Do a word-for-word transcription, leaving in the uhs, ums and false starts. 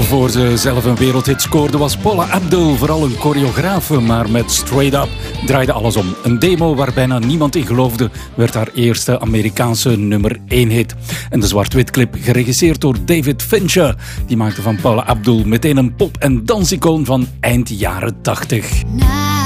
Voor ze zelf een wereldhit scoorde was Paula Abdul vooral een choreografe, maar met Straight Up draaide alles om. Een demo waar bijna niemand in geloofde werd haar eerste Amerikaanse nummer één hit. En de zwart-wit clip, geregisseerd door David Fincher, die maakte van Paula Abdul meteen een pop- en dansicoon van eind jaren tachtig.